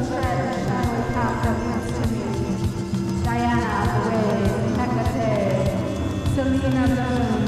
friend finally popped up next to me. Diana, the wave, Hecate, Selena, the moon,